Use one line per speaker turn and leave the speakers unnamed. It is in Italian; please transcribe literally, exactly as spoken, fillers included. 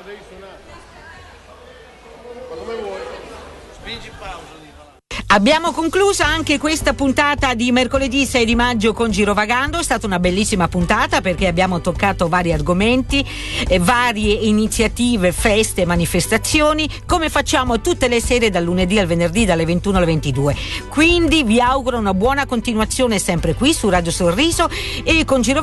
devi suonare. Ma come vuoi? Spingi pausa.
Abbiamo concluso anche questa puntata di mercoledì sei di maggio con Girovagando. È stata una bellissima puntata perché abbiamo toccato vari argomenti, eh, varie iniziative, feste, manifestazioni, come facciamo tutte le sere dal lunedì al venerdì dalle ventuno alle ventidue. Quindi vi auguro una buona continuazione sempre qui su Radio Sorriso e con Girovagando